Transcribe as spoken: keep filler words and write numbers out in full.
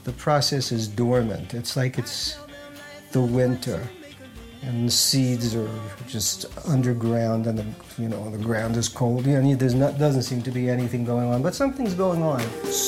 the process is dormant. It's like it's the winter, and the seeds are just underground, and the you know the ground is cold. You know, there's not doesn't seem to be anything going on, but something's going on.